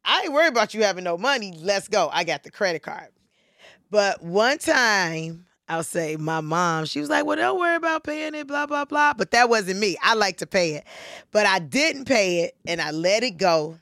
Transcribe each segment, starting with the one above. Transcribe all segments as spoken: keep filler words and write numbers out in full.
I ain't worried about you having no money. Let's go. I got the credit card. But one time, I'll say my mom, she was like, well, don't worry about paying it, blah, blah, blah. But that wasn't me. I like to pay it. But I didn't pay it, and I let it go.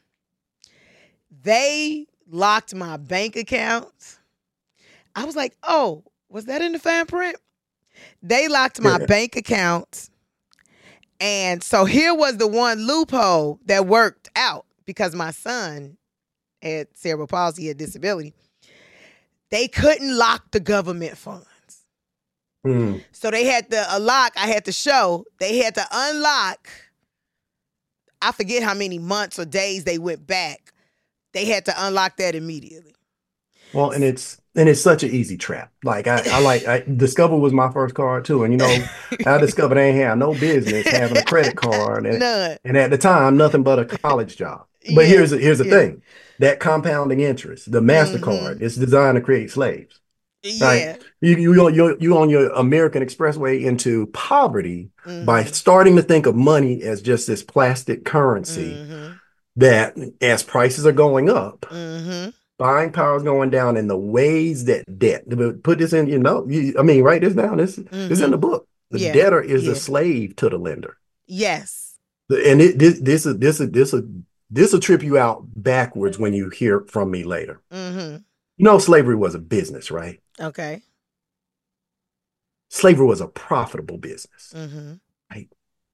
They locked my bank account. I was like, oh, was that in the fine print? They locked my Yeah. bank account. And so here was the one loophole that worked out because my son had cerebral palsy, had disability. They couldn't lock the government funds. Mm. So they had to unlock, I had to show, they had to unlock, I forget how many months or days they went back. They had to unlock that immediately. Well, and it's and it's such an easy trap. Like I, I like I, Discover was my first card too, and you know I discovered I ain't had no business having a credit card, and None. and at the time nothing but a college job. But Yeah, here's here's the yeah. thing, that compounding interest, the Mastercard, Mhm. is designed to create slaves. Yeah. Right? You you you you on your American Expressway into poverty by Mhm. starting to think of money as just this plastic currency Mhm. that, as prices are going up, Mhm. buying power is going down in the ways that debt. Put this in, you know, you, I mean, write this down. This, this is in the Mhm. book. The Yeah. debtor is the Yeah. slave to the lender. Yes. The- And it, this, this, is this, is this, is this will trip you out backwards when you hear from me later. Mhm. You know, slavery was a business, right? Okay. Slavery was a profitable business, Mhm. right?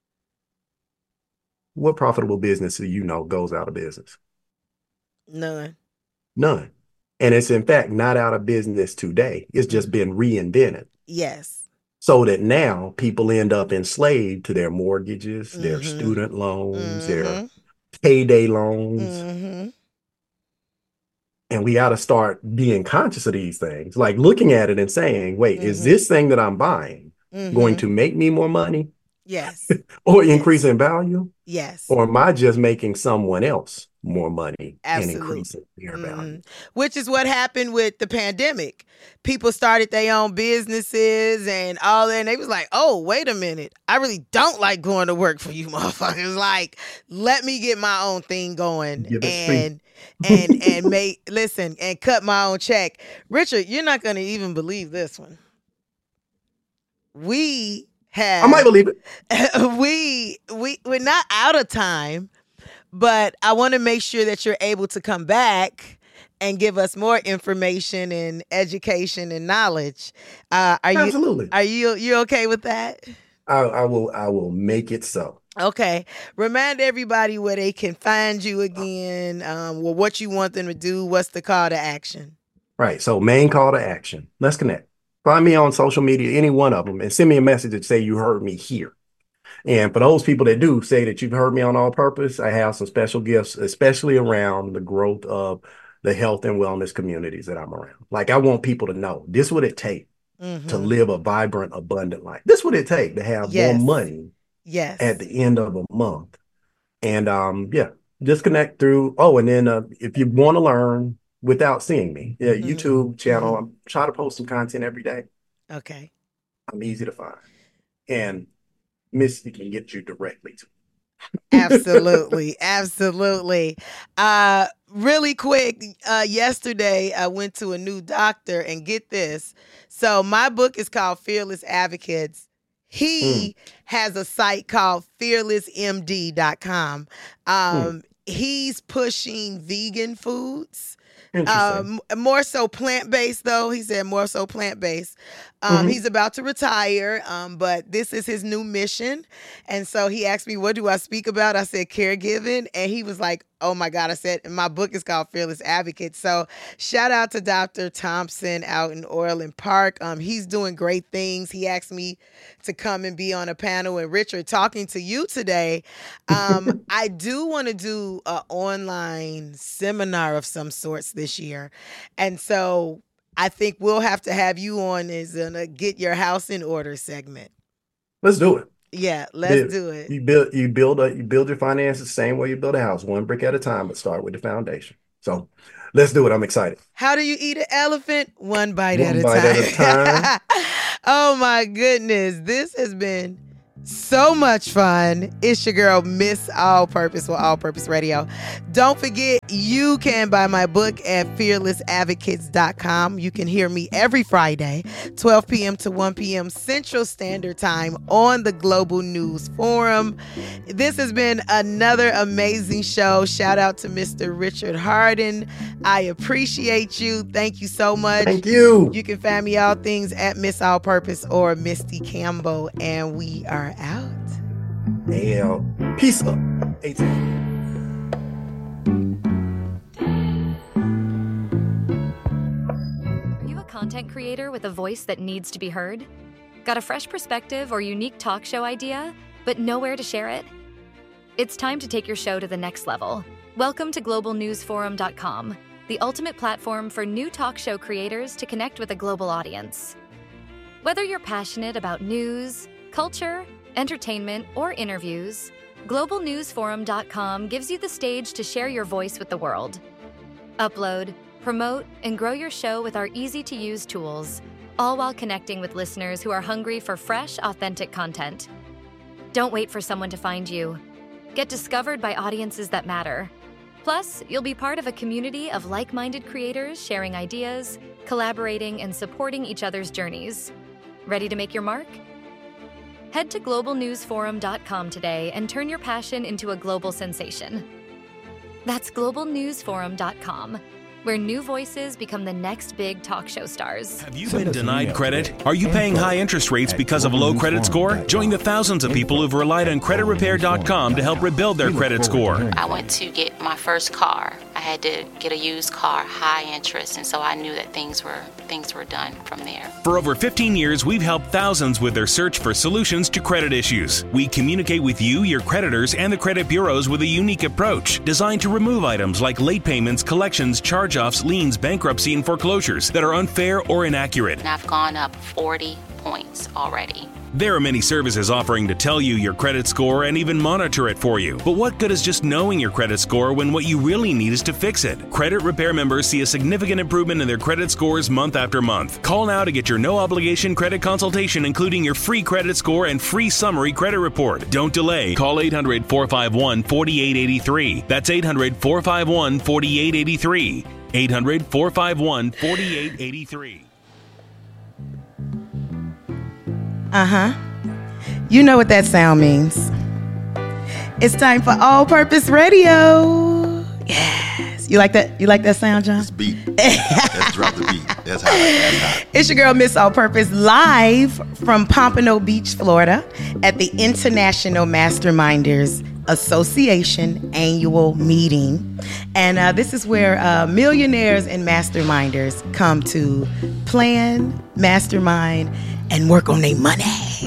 What profitable business do you know goes out of business? None. None. And it's in fact not out of business today. It's just Mhm. been reinvented. Yes. So that now people end up enslaved to their mortgages, their Mhm. student loans, their Mhm. payday loans. Mhm. And we got to start being conscious of these things, like looking at it and saying, wait, is Mhm. this thing that I'm buying going Mhm. to make me more money Yes. or increase Yes. in value? Yes. Or am I just making someone else more money and Absolutely. increasing their value? Mhm. Which is what happened with the pandemic. People started their own businesses and all that, and they was like, oh, wait a minute. I really don't like going to work for you motherfuckers. Like, let me get my own thing going Give it free. and and and make listen and cut my own check. Richard, you're not gonna even believe this one. We I might have believe it. we we we're not out of time, but I want to make sure that you're able to come back and give us more information and education and knowledge. Uh, are you Absolutely. are you you okay with that? I, I will I will make it so. Okay. Remind everybody where they can find you again. Um, well, what you want them to do. What's the call to action? Right. So main call to action. Let's connect. Find me on social media, any one of them, and send me a message that say you heard me here. And for those people that do say that you've heard me on All Purpose, I have some special gifts, especially around the growth of the health and wellness communities that I'm around. Like I want people to know this what it takes Mm-hmm. to live a vibrant, abundant life. This what it takes to have Yes. more money Yes. at the end of a month. And um, yeah, just connect through. Oh, and then uh, if you want to learn without seeing me, yeah, Mhm. YouTube channel. Mhm. I'm trying to post some content every day. Okay. I'm easy to find, and Misty can get you directly to. Absolutely. Absolutely. Uh, really quick, uh, yesterday I went to a new doctor, and get this. So my book is called Fearless Advocates. He has a site called fearless m d dot com. Um, he's pushing vegan foods. Interesting. Um, more so plant-based though. He said more so plant-based. Um, Mhm. He's about to retire, um, but this is his new mission. And so he asked me, what do I speak about? I said caregiving. And he was like, oh my God. I said, my book is called Fearless Advocate. So shout out to Doctor Thompson out in Orland Park. Um, he's doing great things. He asked me to come and be on a panel. And Richard, talking to you today, um, I do want to do an online seminar of some sorts this year. And so I think we'll have to have you on as a get your house in order segment. Let's do it. Yeah, let's Build- do it. You build you build a you build your finances the same way you build a house, one brick at a time, but start with the foundation. So let's do it. I'm excited. How do you eat an elephant? One bite One at a bite time. at a time. Oh my goodness. This has been So much fun. It's your girl, Miss All Purpose with All Purpose Radio. Don't forget, you can buy my book at fearless advocates dot com. You can hear me every Friday, twelve p.m. to one p.m. Central Standard Time on the Global News Forum. This has been another amazing show. Shout out to Mister Richard Harden. I appreciate you. Thank you so much. Thank you. You can find me all things at Miss All Purpose or Misty Campbell, and we are out. L. Peace up. eighteen. Are you a content creator with a voice that needs to be heard? Got a fresh perspective or unique talk show idea, but nowhere to share it? It's time to take your show to the next level. Welcome to global news forum dot com, the ultimate platform for new talk show creators to connect with a global audience. Whether you're passionate about news, culture, entertainment, or interviews, global news forum dot com gives you the stage to share your voice with the world. Upload, promote, and grow your show with our easy-to-use tools, all while connecting with listeners who are hungry for fresh, authentic content. Don't wait for someone to find you. Get discovered by audiences that matter. Plus, you'll be part of a community of like-minded creators sharing ideas, collaborating, and supporting each other's journeys. Ready to make your mark? Head to global news forum dot com today and turn your passion into a global sensation. That's global news forum dot com, where new voices become the next big talk show stars. Have you been denied credit? Are you paying high interest rates because of a low credit score? Join the thousands of people who've relied on credit repair dot com to help rebuild their credit score. I went to get my first car. I had to get a used car, high interest, and so I knew that things were things were done from there. For over fifteen years, we've helped thousands with their search for solutions to credit issues. We communicate with you, your creditors, and the credit bureaus with a unique approach designed to remove items like late payments, collections, charge-offs, liens, bankruptcy, and foreclosures that are unfair or inaccurate. And I've gone up forty points already. There are many services offering to tell you your credit score and even monitor it for you. But what good is just knowing your credit score when what you really need is to fix it? Credit Repair members see a significant improvement in their credit scores month after month. Call now to get your no-obligation credit consultation, including your free credit score and free summary credit report. Don't delay. Call eight hundred, four five one, four eight eight three. That's eight hundred, four five one, four eight eight three. eight hundred, four five one, four eight eight three. Uh-huh. You know what that sound means. It's time for All Purpose Radio. Yes. You like that? You like that sound, John? This beat. Let's drop the beat. That's hot. That's hot. It's your girl, Miss All Purpose, live from Pompano Beach, Florida, at the International Masterminders Association annual meeting. And uh, this is where uh, millionaires and masterminders come to plan, mastermind, and work on their money.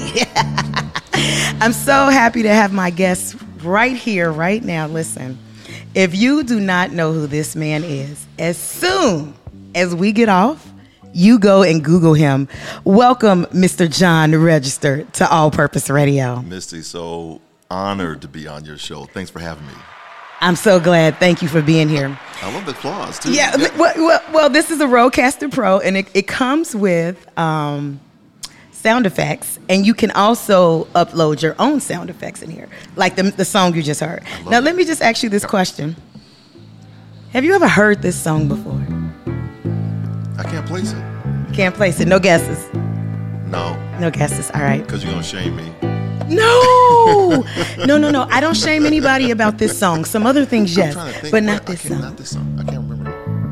I'm so happy to have my guests right here, right now. Listen, if you do not know who this man is, as soon as we get off, you go and Google him. Welcome, Mister John Register, to All Purpose Radio. Misty, so honored to be on your show. Thanks for having me. I'm so glad. Thank you for being here. I love the claws, too. Yeah, yeah. Well, well, well, this is a Rodecaster Pro, and it, it comes with um, sound effects, and you can also upload your own sound effects in here, like the, the song you just heard. Now, it. let me just ask you this question. Have you ever heard this song before? I can't place it. Can't place it. No guesses. No. No guesses. All right. Because you're going to shame me. No. no, no, no. I don't shame anybody about this song. Some other things, yes, but where, not this song. Not this song. I can't remember.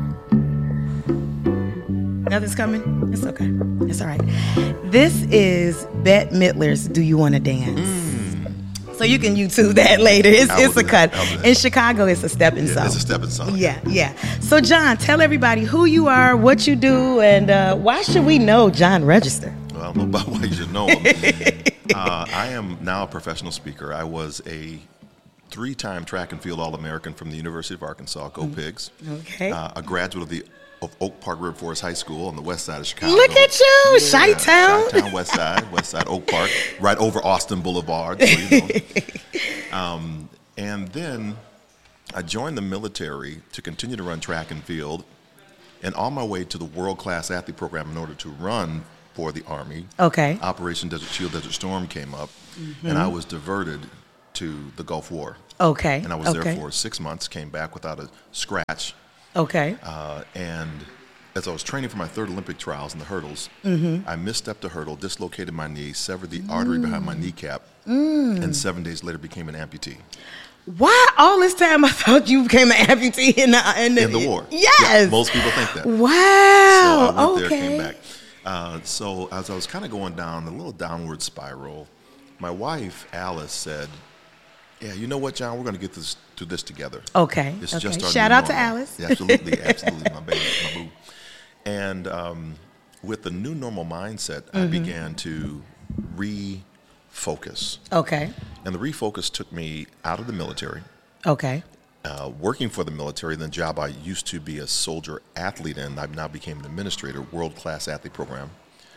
Nothing's coming? It's okay. It's all right. This is Bette Midler's Do You Want to Dance? Mm. So you can YouTube that later. It's, it's a cut. In Chicago, it's a stepping yeah, song. It's a stepping song. Yeah, yeah. So, John, tell everybody who you are, what you do, and uh, why should we know John Register? Well, I don't know about why you should know him. uh, I am now a professional speaker. I was a three-time track and field All-American from the University of Arkansas, Go Pigs. Okay. Uh, a graduate of the of Oak Park River Forest High School on the west side of Chicago. Look at you, yeah, Chi-Town. Chi-Town, west side, west side, Oak Park, right over Austin Boulevard. So you know. um, and then I joined the military to continue to run track and field. And on my way to the world-class athlete program in order to run for the Army. Okay. Operation Desert Shield, Desert Storm came up, mm-hmm. and I was diverted to the Gulf War. Okay. And I was okay. there for six months, came back without a scratch. Okay. Uh, and as I was training for my third Olympic trials in the hurdles, mm-hmm. I misstepped a hurdle, dislocated my knee, severed the mm. artery behind my kneecap, mm. and seven days later became an amputee. Why all this time I thought you became an amputee in the in the, in the war? Yes. Yeah, most people think that. Wow. So I went okay. there, came back. Uh, so as I was kind of going down a little downward spiral, my wife Alice said, "Yeah, you know what, John? We're going to get this through this together. Okay. It's okay. just our Shout new out to normal." Alice. Yeah, absolutely, absolutely, my baby, my boo. And um, with the new normal mindset, mm-hmm. I began to refocus. Okay. And the refocus took me out of the military. Okay. Uh, working for the military, the job I used to be a soldier athlete in, I now became an administrator, world-class athlete program.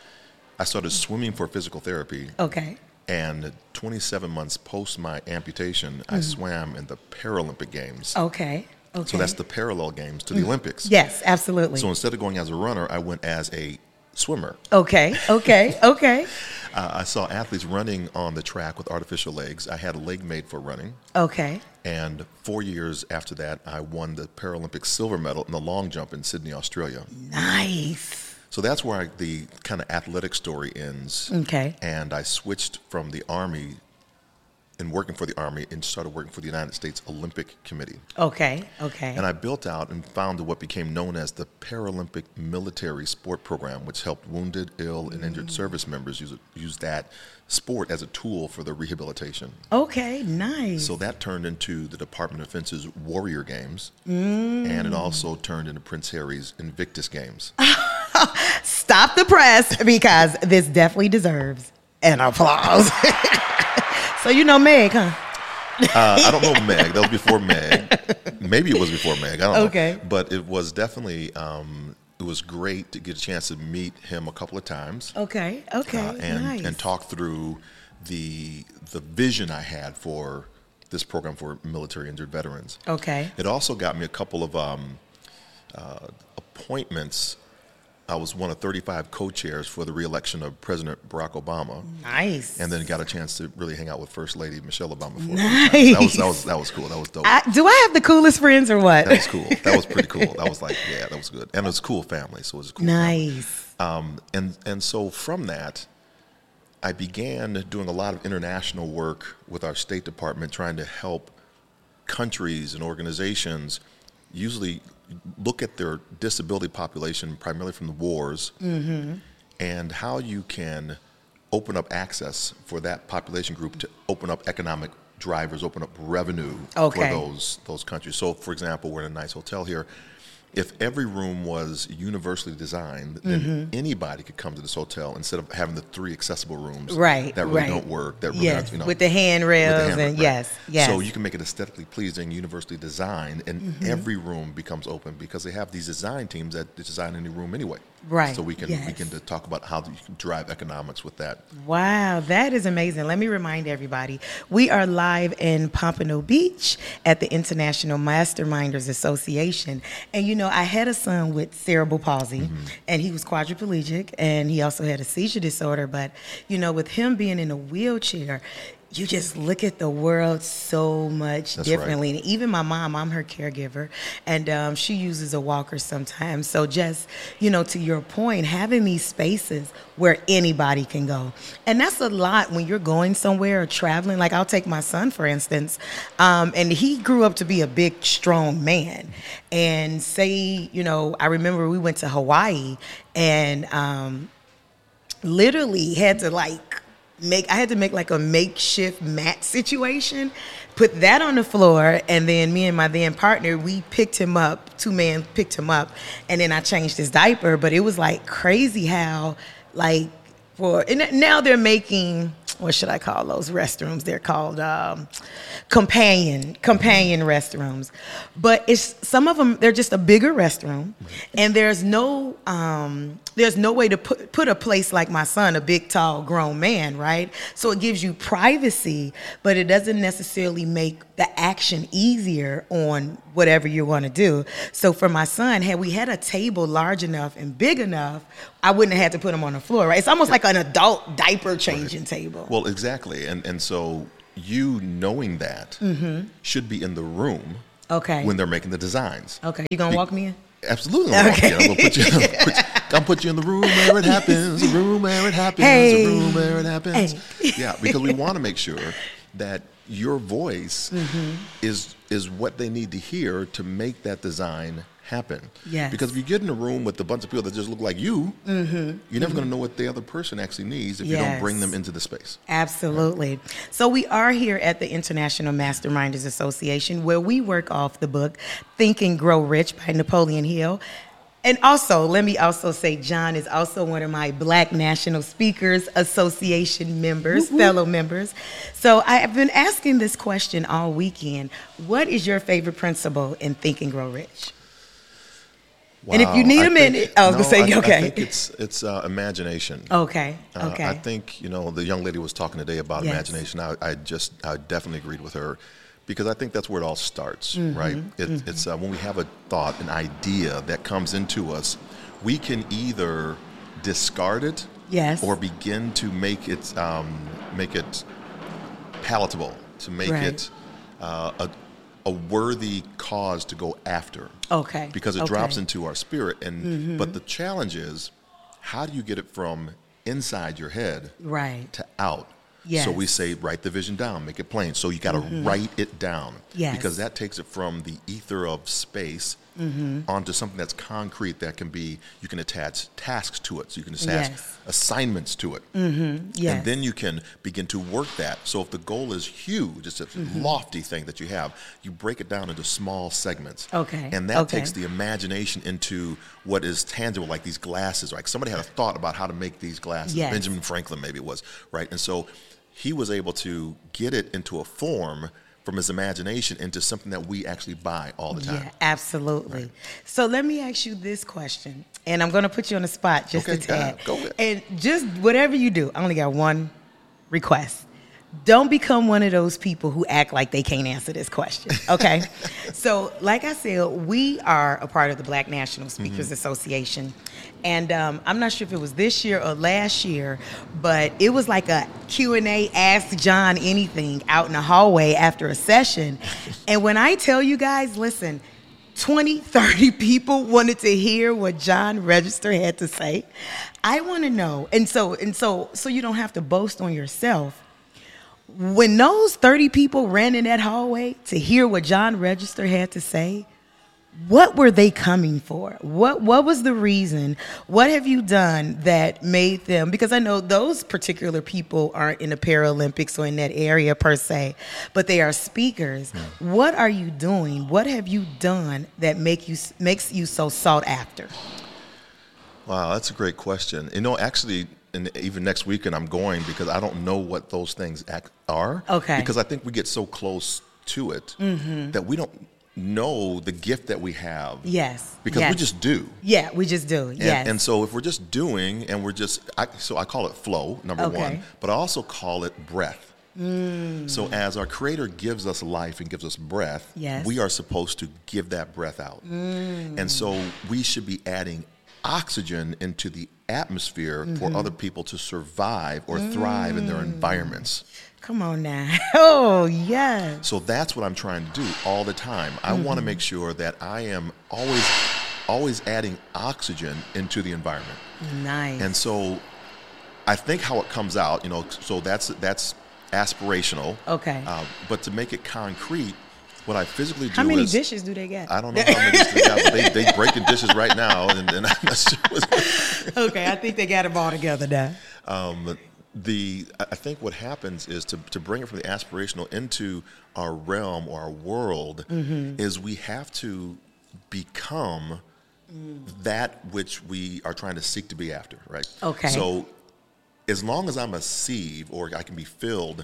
I started swimming for physical therapy. Okay. And twenty-seven months post my amputation, mm-hmm. I swam in the Paralympic Games. Okay. Okay. So that's the parallel games to the mm-hmm. Olympics. Yes, absolutely. So instead of going as a runner, I went as a swimmer. Okay, okay, okay. uh, I saw athletes running on the track with artificial legs. I had a leg made for running. Okay. And four years after that, I won the Paralympic silver medal in the long jump in Sydney, Australia. Nice. So that's where I, the kind of athletic story ends. Okay. And I switched from the Army and working for the Army and started working for the United States Olympic Committee. Okay, okay. And I built out and founded what became known as the Paralympic Military Sport Program, which helped wounded, ill, and injured mm. service members use, use that sport as a tool for their rehabilitation. Okay, nice. So that turned into the Department of Defense's Warrior Games, mm. and it also turned into Prince Harry's Invictus Games. Stop the press, because this definitely deserves an applause. So you know Meg, huh? uh, I don't know Meg. That was before Meg. Maybe it was before Meg. I don't know. Okay. But it was definitely, um, it was great to get a chance to meet him a couple of times. Okay, okay, uh, and, nice. And talk through the the vision I had for this program for military injured veterans. Okay. It also got me a couple of um, uh, appointments. I was one of thirty-five co-chairs for the re-election of President Barack Obama. Nice. And then got a chance to really hang out with First Lady Michelle Obama. For nice. That was, that was that was cool. That was dope. I, do I have the coolest friends or what? That was cool. That was pretty cool. That was like, yeah, that was good. And it was a cool family, so it was a cool nice. family. Um, and, and so from that, I began doing a lot of international work with our State Department, trying to help countries and organizations usually look at their disability population, primarily from the wars, mm-hmm. and how you can open up access for that population group to open up economic drivers, open up revenue okay. for those those countries. So, for example, we're in a nice hotel here. If every room was universally designed, then mm-hmm. anybody could come to this hotel instead of having the three accessible rooms right, that really right. don't work. That really yes, not, you know, with the handrails with the hand, and right. yes, yes. So you can make it aesthetically pleasing, universally designed, and mm-hmm. every room becomes open because they have these design teams that design any room anyway. Right. So we can yes. we can talk about how you can drive economics with that. Wow, that is amazing. Let me remind everybody, we are live in Pompano Beach at the International Masterminders Association. And you know, I had a son with cerebral palsy, mm-hmm. and he was quadriplegic, and he also had a seizure disorder. But you know, with him being in a wheelchair, you just look at the world so much That's differently. Right. And even my mom, I'm her caregiver, and um, she uses a walker sometimes. So just, you know, to your point, having these spaces where anybody can go. And that's a lot when you're going somewhere or traveling. Like I'll take my son, for instance, um, and he grew up to be a big, strong man. And say, you know, I remember we went to Hawaii and um, literally had to like, Make I had to make like a makeshift mat situation, put that on the floor, and then me and my then partner, we picked him up, two men picked him up, and then I changed his diaper. But it was like crazy how like for and now they're making what should I call those restrooms? They're called um, companion companion restrooms. But it's some of them, they're just a bigger restroom, and there's no um, there's no way to put put a place like my son, a big, tall, grown man, right? So it gives you privacy, but it doesn't necessarily make the action easier on whatever you want to do. So for my son, had we had a table large enough and big enough, I wouldn't have had to put him on the floor, right? It's almost like an adult diaper changing right. table. Well, exactly. And and so you knowing that mm-hmm. should be in the room okay. when they're making the designs. Okay. You going to walk me in? Absolutely. I'm okay. I'm going to put you, put you, I'll put you in the room where it happens, the room where it happens, hey. the room where it happens. Hey. Yeah, because we want to make sure that your voice mm-hmm. is is what they need to hear to make that design happen. Yes. Because if you get in a room with a bunch of people that just look like you, mm-hmm. you're never mm-hmm. going to know what the other person actually needs if yes. you don't bring them into the space. Absolutely. Right. So we are here at the International Masterminders Association, where we work off the book Think and Grow Rich by Napoleon Hill. And also, let me also say, John is also one of my Black National Speakers Association members, mm-hmm. fellow members. So I have been asking this question all weekend. What is your favorite principle in Think and Grow Rich? Wow. And if you need I a minute, I was no, going to say, I, okay. I think it's it's uh, imagination. Okay, okay. Uh, I think, you know, the young lady was talking today about yes. imagination. I, I just, I definitely agreed with her. Because I think that's where it all starts, mm-hmm, right? It, mm-hmm. It's uh, when we have a thought, an idea that comes into us, we can either discard it, yes, or begin to make it um, make it palatable, to make right. it uh, a, a worthy cause to go after. Okay. Because it okay. drops into our spirit, and mm-hmm. but the challenge is, how do you get it from inside your head right. to out? Yes. So we say, write the vision down, make it plain. So you got to mm-hmm. write it down. Yes. Because that takes it from the ether of space mm-hmm. onto something that's concrete that can be, you can attach tasks to it. So you can attach yes. assignments to it. Mm-hmm. Yes. And then you can begin to work that. So if the goal is huge, it's a mm-hmm. lofty thing that you have, you break it down into small segments. Okay. And that okay. takes the imagination into what is tangible, like these glasses. Like somebody had a thought about how to make these glasses. Yes. Benjamin Franklin maybe it was, right? And so he was able to get it into a form from his imagination into something that we actually buy all the time. Yeah, absolutely. Right. So let me ask you this question, and I'm going to put you on the spot just okay, a tad. uh, go ahead. And just whatever you do, I only got one request. Don't become one of those people who act like they can't answer this question, okay? So, like I said, we are a part of the Black National Speakers mm-hmm. Association. And um, I'm not sure if it was this year or last year, but it was like a Q and A, Ask John Anything out in the hallway after a session. And when I tell you guys, listen, twenty, thirty people wanted to hear what John Register had to say. I want to know, and so and so, so you don't have to boast on yourself. When those thirty people ran in that hallway to hear what John Register had to say, what were they coming for? What what was the reason? What have you done that made them, because I know those particular people aren't in the Paralympics or in that area per se, but they are speakers. Mm. What are you doing? What have you done that make you makes you so sought after? Wow, that's a great question. You know, actually, and even next weekend I'm going because I don't know what those things act are. Okay. Because I think we get so close to it mm-hmm. that we don't know the gift that we have. Yes. Because yes. we just do. Yeah, we just do. And, yes. and so if we're just doing and we're just, I, so I call it flow, number okay. one, but I also call it breath. Mm. So as our Creator gives us life and gives us breath, yes. we are supposed to give that breath out. Mm. And so we should be adding oxygen into the atmosphere mm-hmm. for other people to survive or mm. thrive in their environments. Come on now. Oh, yes. So that's what I'm trying to do all the time. I mm-hmm. want to make sure that I am always always adding oxygen into the environment. Nice. And so I think how it comes out, you know, so that's that's aspirational. Okay. Uh, but to make it concrete, what I physically do is... How many dishes do they get? I don't know how many dishes they got, but they, they breaking dishes right now, and, and I'm not sure what's... Okay, I think they got them all together now. Um, the I think what happens is to, to bring it from the aspirational into our realm or our world mm-hmm. is we have to become mm. that which we are trying to seek to be after, right? Okay. So as long as I'm a sieve or I can be filled,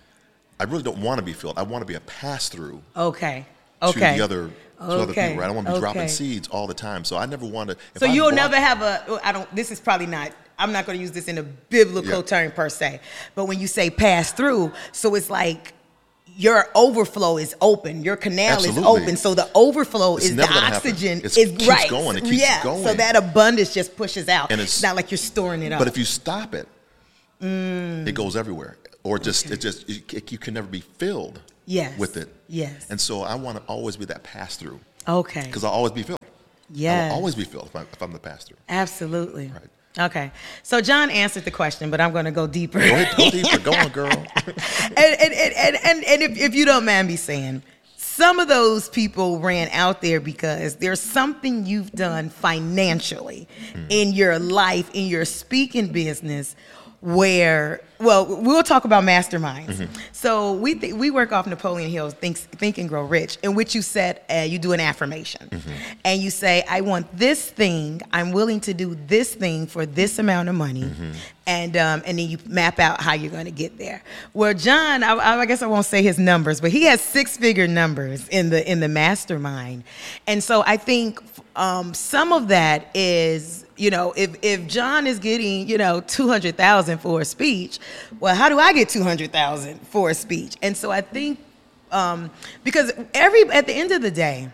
I really don't want to be filled. I want to be a pass-through. Okay. To Okay. the other, to okay. other people, right? I don't want to be okay. dropping seeds all the time. So I never want to. So you'll never have a. I don't. This is probably not. I'm not going to use this in a biblical Yeah. term per se. But when you say pass through, so it's like your overflow is open. Your canal Absolutely. is open. So the overflow It's is the never gonna happen. oxygen It's- is keeps right. going. It keeps yeah. going. So that abundance just pushes out. And it's, it's- not like you're storing it up. But if you stop it, Mm. it goes everywhere, or just Okay. it just it, you can never be filled. Yes. With it. Yes. And so I want to always be that pass through. Okay. Because I'll always be filled. Yes. I'll always be filled if I'm, if I'm the pass through. Absolutely. Right. Okay. So John answered the question, but I'm going to go deeper. Go ahead, go deeper. Go on, girl. and and, and, and, and, and if, if you don't mind me saying, some of those people ran out there because there's something you've done financially mm. in your life, in your speaking business, where, well, we'll talk about masterminds. Mm-hmm. So we th- we work off Napoleon Hill's Think, Think and Grow Rich, in which you said, uh, you do an affirmation. Mm-hmm. And you say, I want this thing, I'm willing to do this thing for this amount of money. Mm-hmm. And um, and then you map out how you're going to get there. Well, John, I, I guess I won't say his numbers, but he has six-figure numbers in the in the mastermind. And so I think um, some of that is, you know, if if John is getting, you know, two hundred thousand for a speech, well, how do I get two hundred thousand for a speech? And so I think um, because every at the end of the day,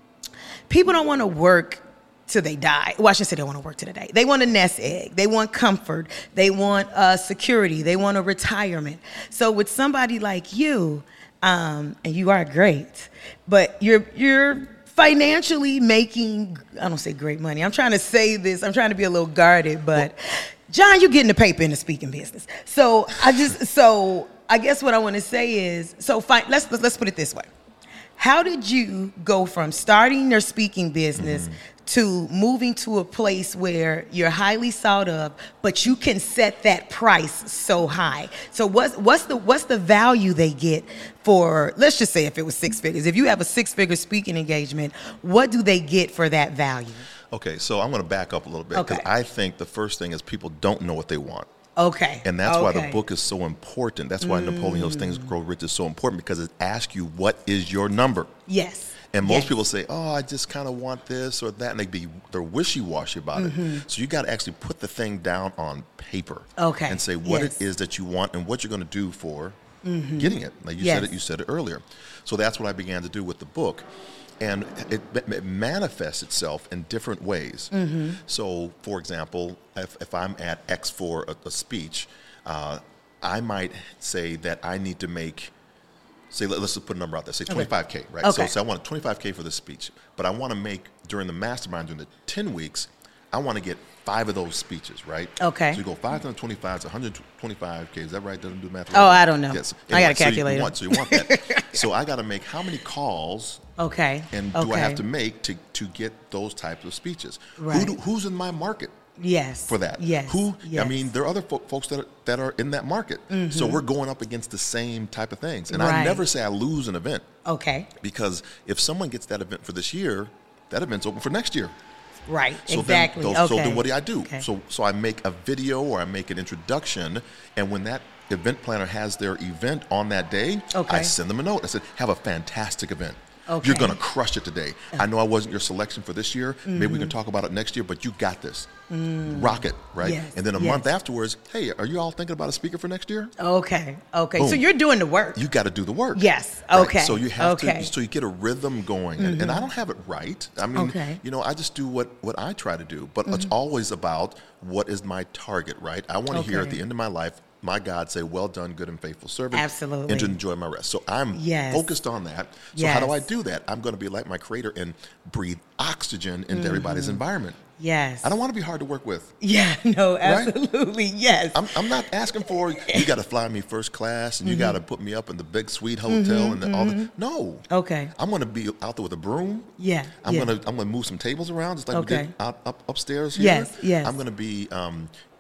people don't want to work till they die. Well, I shouldn't say they want to work till they die. They want a nest egg. They want comfort. They want uh, security. They want a retirement. So with somebody like you, um, and you are great, but you're you're financially making, I don't say great money. I'm trying to say this. I'm trying to be a little guarded, but John, you're getting the paper in the speaking business. So I just, so I guess what I want to say is, so fine, let's let's put it this way. How did you go from starting your speaking business mm-hmm. to moving to a place where you're highly sought of, but you can set that price so high? So what's what's the what's the value they get for, let's just say if it was six figures. If you have a six-figure speaking engagement, what do they get for that value? Okay, so I'm going to back up a little bit because okay. I think the first thing is people don't know what they want. Okay. And that's okay. why the book is so important. That's why mm. Napoleon Hill's Think and Grow Rich is so important, because it asks you, what is your number? Yes. And most yes. people say, oh, I just kind of want this or that, and they be they're wishy-washy about mm-hmm. it. So you got to actually put the thing down on paper. Okay. And say what yes. it is that you want and what you're going to do for mm-hmm. getting it. Like you yes. said it, you said it earlier. So that's what I began to do with the book. And it, it manifests itself in different ways. Mm-hmm. So, for example, if, if I'm at X for a, a speech, uh, I might say that I need to make, say, let, let's just put a number out there, say twenty-five K, right? Okay. So, so I want twenty-five K for this speech, but I want to make, during the mastermind, during the ten weeks, I want to get five of those speeches, right? Okay. So you go five times twenty-five, it's one hundred twenty-five K. Is that right? Doesn't do math. Oh, I don't know. Yes. Anyway, I got a so calculator. You want, so you want that. So I got to make how many calls? Okay. And do okay. I have to make to, to get those types of speeches? Right. Who do, who's in my market? Yes. For that? Yes. Who? Yes. I mean, there are other fo- folks that are, that are in that market. Mm-hmm. So we're going up against the same type of things. And right. I never say I lose an event. Okay. Because if someone gets that event for this year, that event's open for next year. Right, so exactly. Then, those, okay. So then what do I do? Okay. So so I make a video or I make an introduction, and when that event planner has their event on that day, okay. I send them a note. I said, have a fantastic event. Okay. You're going to crush it today. I know I wasn't your selection for this year. Mm-hmm. Maybe we can talk about it next year, but you got this. Mm. Rock it, right? Yes. And then a yes. month afterwards, hey, are you all thinking about a speaker for next year? Okay, okay. Boom. So you're doing the work. You got to do the work. Yes, right? okay. So you have okay. to, so you get a rhythm going. Mm-hmm. And, and I don't have it right. I mean, okay. you know, I just do what, what I try to do. But mm-hmm. it's always about what is my target, right? I want to okay. hear at the end of my life, my God say, well done, good and faithful servant. Absolutely. And to enjoy my rest. So I'm yes. focused on that. So yes. how do I do that? I'm going to be like my creator and breathe oxygen into mm-hmm. everybody's environment. Yes. I don't want to be hard to work with. Yeah, no, absolutely, right? Yes. I'm, I'm not asking for, you got to fly me first class and mm-hmm. you got to put me up in the big suite hotel mm-hmm, and the, all the, no. Okay. I'm going to be out there with a broom. Yeah. I'm yeah. going to I'm going to move some tables around just like okay. we did up, up, upstairs here. Yes, yes. I'm going to be um,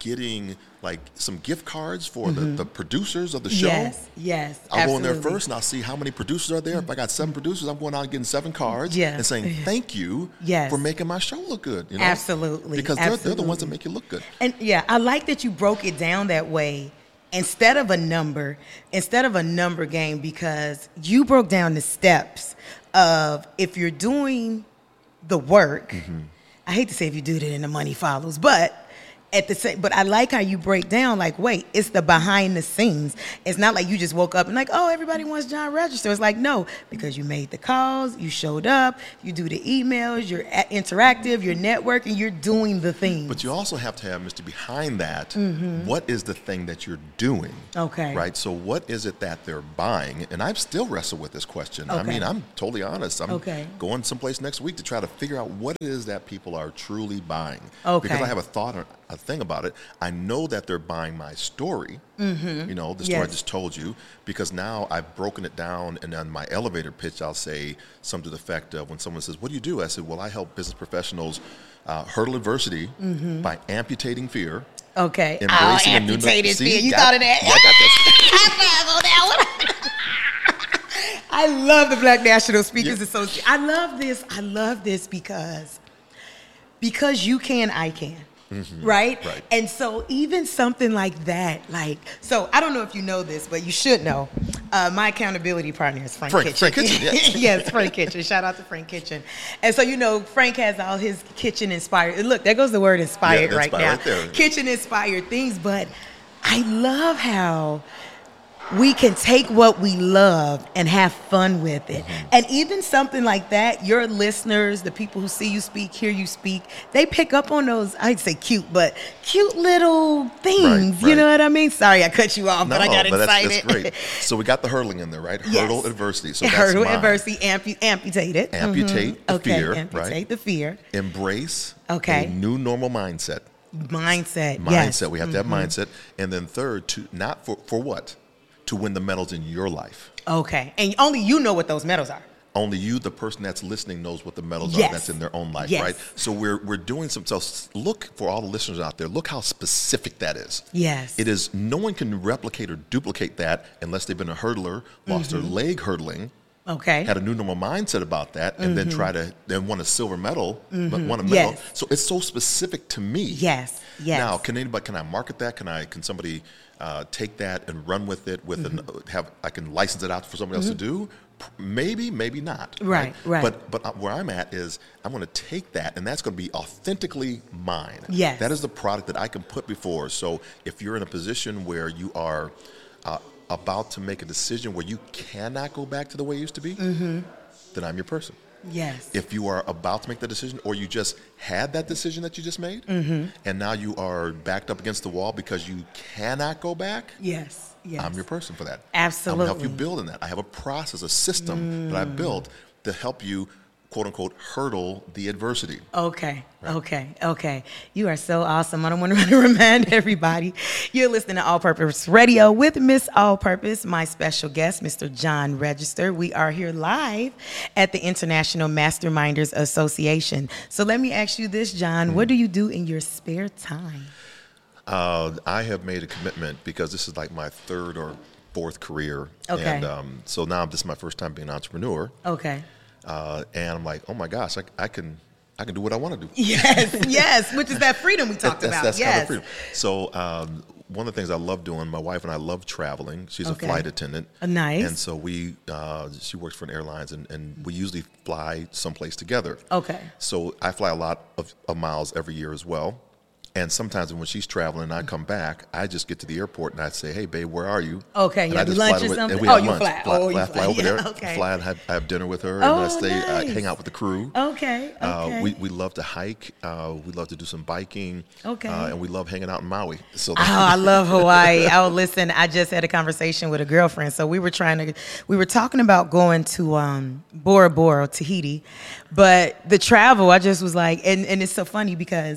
getting like some gift cards for mm-hmm. the, the producers of the show. Yes, yes, I'll absolutely. go in there first and I'll see how many producers are there. Mm-hmm. If I got seven producers, I'm going out and getting seven cards yeah. and saying thank you yes. for making my show look good. You know? Absolutely. Because absolutely. They're, they're the ones that make you look good. And yeah, I like that you broke it down that way. Instead of a number, instead of a number game, because you broke down the steps of if you're doing the work, mm-hmm. I hate to say if you do it and the money follows, but at the same, but I like how you break down like, wait, it's the behind the scenes. It's not like you just woke up and like, oh, everybody wants John Register. It's like, no, because you made the calls, you showed up, you do the emails, you're interactive, you're networking, you're doing the things. But you also have to have, Mister Behind that, mm-hmm. what is the thing that you're doing? Okay. Right? So what is it that they're buying? And I've still wrestled with this question. Okay. I mean, I'm totally honest. I'm okay. going someplace next week to try to figure out what it is that people are truly buying. Okay. Because I have a thought or a thing about it. I know that they're buying my story, mm-hmm. you know, the story yes. I just told you, because now I've broken it down, and on my elevator pitch, I'll say something to the effect of when someone says, what do you do? I said, well, I help business professionals uh, hurdle adversity mm-hmm. by amputating fear. Okay. Embracing oh, a new amputated See, fear. You got, thought of that? Yeah, I got I this. love that one. I love the Black National Speakers yeah. Association. I love this. I love this because, because you can, I can. Mm-hmm. Right? Right. And so even something like that, like, so I don't know if you know this, but you should know. Uh, my accountability partner is Frank, Frank Kitchen. Frank Kitchen, yes. Yes, Frank Kitchen. Shout out to Frank Kitchen. And so, you know, Frank has all his kitchen inspired. Look, there goes the word inspired yeah, right inspired now. Right there. Kitchen inspired things. But I love how we can take what we love and have fun with it. Mm-hmm. And even something like that, your listeners, the people who see you speak, hear you speak, they pick up on those, I'd say cute, but cute little things. Right, you right. know what I mean? Sorry, I cut you off, no, but I got but excited. That's, that's great. So we got the hurdling in there, right? Yes. Hurdle adversity. So that's Hurdle mine. adversity, ampu- amputate it. Amputate mm-hmm. the okay, fear, amputate right? the fear. Embrace okay. a new normal mindset. Mindset, Mindset. yes. We have mm-hmm. to have mindset. And then third, to not for, for what? To win the medals in your life. Okay. And only you know what those medals are. Only you, the person that's listening, knows what the medals yes. are that's in their own life, yes. right? So we're we're doing some, so look for all the listeners out there, look how specific that is. Yes. It is, no one can replicate or duplicate that unless they've been a hurdler, lost mm-hmm. their leg hurdling, okay. had a new normal mindset about that, and mm-hmm. then try to, then won a silver medal, mm-hmm. but won a medal. Yes. So it's so specific to me. Yes, yes. Now, can anybody, can I market that? Can I, can somebody uh, take that and run with it with mm-hmm. an, have, I can license it out for somebody mm-hmm. else to do? Maybe, maybe not. Right, right. But but where I'm at is I'm going to take that, and that's going to be authentically mine. Yes. That is the product that I can put before. So if you're in a position where you are uh, about to make a decision where you cannot go back to the way it used to be, mm-hmm. then I'm your person. Yes. If you are about to make the decision, or you just had that decision that you just made, mm-hmm. and now you are backed up against the wall because you cannot go back, yes, yes. I'm your person for that. Absolutely. I'm going to help you build in that. I have a process, a system mm. that I built to help you, quote unquote, hurdle the adversity. Okay, right. okay, okay. You are so awesome. I don't want to remind everybody, you're listening to All Purpose Radio with Miss All Purpose, my special guest, Mister John Register. We are here live at the International Masterminders Association. So let me ask you this, John. Mm. What do you do in your spare time? Uh, I have made a commitment, because this is like my third or fourth career. Okay. And um, so now this is my first time being an entrepreneur. Okay. Uh, and I'm like, oh my gosh, I, I can I can do what I want to do. Yes, yes, which is that freedom we talked that's, about. That's yes. kind of freedom. So um, one of the things I love doing, my wife and I love traveling. She's okay. a flight attendant. Uh, nice. And so we, uh, she works for an airlines, and, and we usually fly someplace together. Okay. So I fly a lot of, of miles every year as well. And sometimes when she's traveling and I come back, I just get to the airport and I say, hey, babe, where are you? Okay, and you I have just lunch fly or to, something? And we Oh, have you lunch. fly. Fly, Oh, you fly, fly. fly over Yeah, there, okay. fly and have, I have dinner with her, Oh, and I stay, nice. uh, hang out with the crew. Okay, okay. Uh, we, we love to hike. Uh, we love to do some biking. Okay. Uh, and we love hanging out in Maui. So Oh, I love Hawaii. Oh, listen, I just had a conversation with a girlfriend. So we were trying to, we were talking about going to um, Bora Bora, Tahiti. But the travel, I just was like, and, and it's so funny because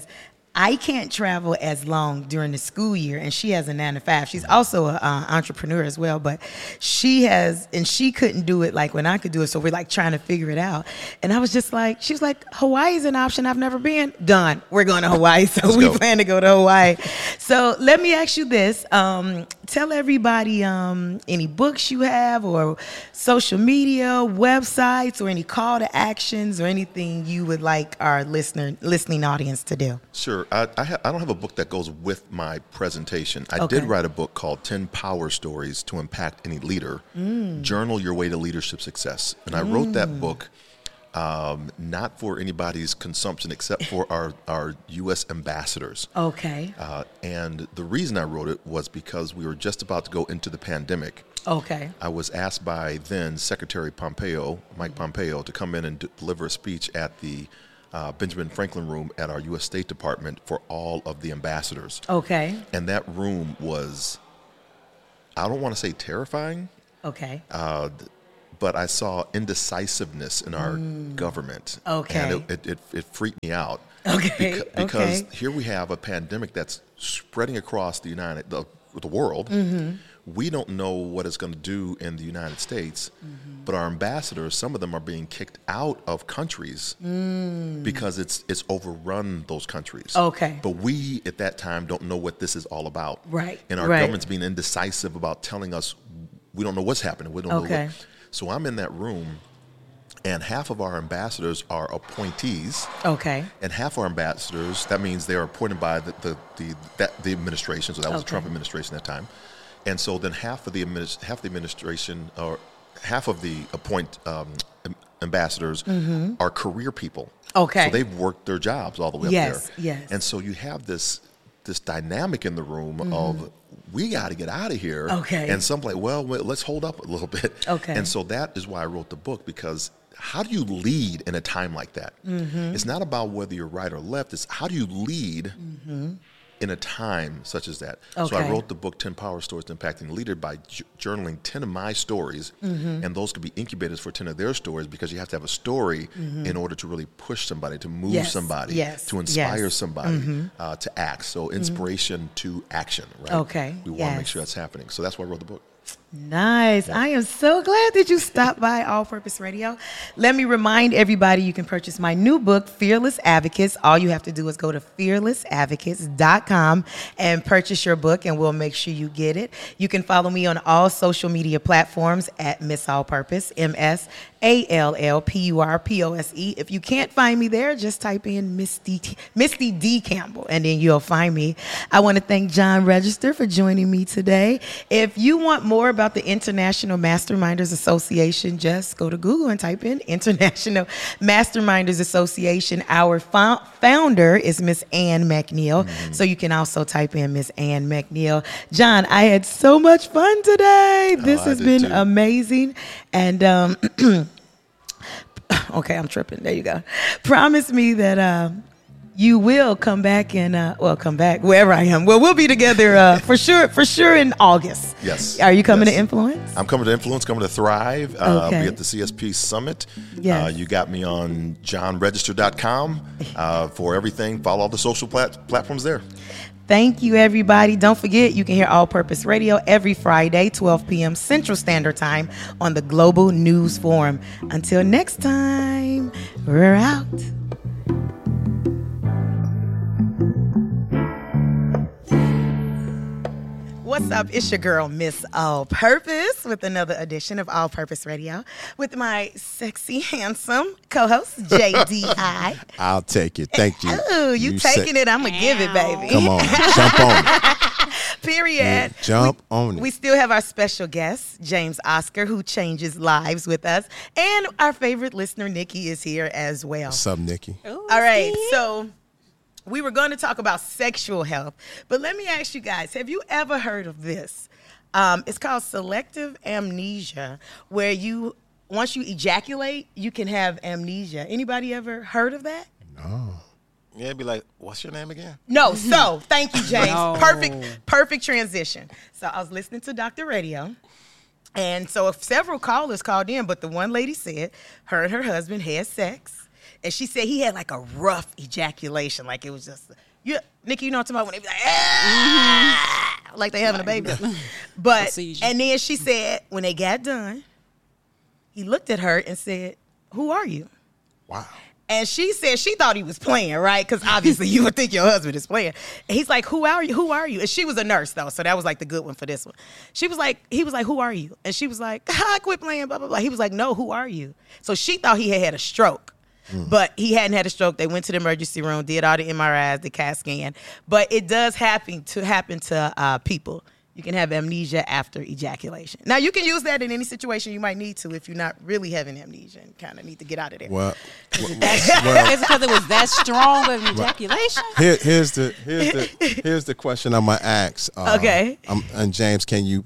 I can't travel as long during the school year, and she has a nine to five. She's also an uh, entrepreneur as well, but she has, and she couldn't do it like when I could do it. So we're like trying to figure it out. And I was just like, she was like, Hawaii is an option. I've never been. Done. We're going to Hawaii. So Let's we go. plan to go to Hawaii. So let me ask you this. Um, tell everybody um, any books you have or social media, websites, or any call to actions or anything you would like our listener listening audience to do. Sure. I I, ha- I don't have a book that goes with my presentation. I Okay. did write a book called ten Power Stories to Impact Any Leader, Journal Your Way to Leadership Success. And I wrote that book um, not for anybody's consumption except for our, our U S ambassadors. Okay. Uh, and the reason I wrote it was because we were just about to go into the pandemic. Okay. I was asked by then Secretary Pompeo, Mike Pompeo, to come in and d- deliver a speech at the uh, Benjamin Franklin Room at our U S State Department for all of the ambassadors. Okay. And that room was, I don't want to say terrifying, Okay. uh, but I saw indecisiveness in our government. Okay. And it, it, it, it freaked me out. Okay, Beca- because okay. here we have a pandemic that's spreading across the United, the, the world. Mm-hmm. We don't know what it's going to do in the United States, Mm-hmm. but our ambassadors, some of them are being kicked out of countries Mm. because it's it's overrun those countries. Okay. But we at that time don't know what this is all about. Right, And our right. government's being indecisive about telling us we don't know what's happening. We don't know Okay. what. So I'm in that room, and half of our ambassadors are appointees. Okay. And half our ambassadors, that means they are appointed by the the the, that, the administration. So that was Okay. the Trump administration at that time. And so then half of the adminis- half the administration or half of the appoint um, am- ambassadors are career people. Mm-hmm. Okay. So they've worked their jobs all the way up Yes, there. yes. And so you have this this dynamic in the room of we got to get out of here. Okay. And some like, well, well, let's hold up a little bit. Okay. And so that is why I wrote the book, because how do you lead in a time like that? Mm-hmm. It's not about whether you're right or left. It's how do you lead in a time such as that? So I Mm-hmm. Okay. wrote the book, ten Power Stories to Impacting a Leader, by j- journaling ten of my stories. Mm-hmm. And those could be incubators for ten of their stories, because you have to have a story in order to really push somebody, to move Mm-hmm. Yes, somebody, yes, to inspire yes. somebody uh, to act. So inspiration to action, right? Okay, We want to make yes. sure that's happening. So that's why I wrote the book. Nice. I am so glad that you stopped by All Purpose Radio. Let me remind everybody you can purchase my new book, Fearless Advocates. All you have to do is go to fearless advocates dot com and purchase your book, and we'll make sure you get it. You can follow me on all social media platforms at Miss All Purpose, M S A L L P U R P O S E. If you can't find me there, just type in Misty, T- Misty D. Campbell, and then you'll find me. I want to thank John Register for joining me today. If you want more about the International Masterminders Association, just go to Google and type in International Masterminders Association. Our fo- founder is Miss Ann McNeil, Mm-hmm. so you can also type in Miss Ann McNeil. John, I had so much fun today. This I has did been too. amazing. And um, okay, I'm tripping. There you go. Promise me that uh, you will come back and uh, well, come back wherever I am. Well, we'll be together uh, for sure. For sure in August. Yes. Are you coming Yes. to Influence? I'm coming to Influence, coming to Thrive. Uh, I'll Okay. be at the C S P Summit. Yes. Uh, you got me on john register dot com uh, for everything. Follow all the social plat- platforms there. Thank you, everybody. Don't forget, you can hear All Purpose Radio every Friday, twelve p.m. Central Standard Time on the Global News Forum. Until next time, we're out. What's up? It's your girl, Miss All Purpose, with another edition of All Purpose Radio with my sexy, handsome co-host, J D I. I'll take it. Thank you. Oh, you, taking it. I'm going to give it, baby. Come on. Jump on it. Period. Jump on it. We still have our special guest, James Oscar, who changes lives with us. And our favorite listener, Nikki, is here as well. What's up, Nikki? All right, so we were going to talk about sexual health, but let me ask you guys, have you ever heard of this? Um, it's called selective amnesia, where you, once you ejaculate, you can have amnesia. Anybody ever heard of that? Yeah, it'd be like, what's your name again? No, so thank you, James. No. Perfect, perfect transition. So I was listening to Doctor Radio, and so several callers called in, but the one lady said her and her husband had sex, and she said he had like a rough ejaculation, like it was just You, Nikki, you know what I'm talking about when they be like, ah! mm-hmm. like they having a baby. But, and then she said, when they got done, he looked at her and said, who are you? Wow. And she said she thought he was playing, right? Because obviously you would think your husband is playing. And he's like, who are you? Who are you? And she was a nurse, though, so that was like the good one for this one. She was like, he was like, who are you? And she was like, I quit playing, blah, blah, blah. He was like, no, who are you? So she thought he had had a stroke. Mm. But he hadn't had a stroke. They went to the emergency room, did all the M R Is, the CAT scan. But it does happen to happen to uh, people. You can have amnesia after ejaculation. Now, you can use that in any situation you might need to if you're not really having amnesia and kind of need to get out of there. Well, well, well it's because it was that strong of an ejaculation. Here, here's the here's the here's the question I'm gonna ask. Uh, okay. Um, and James, can you,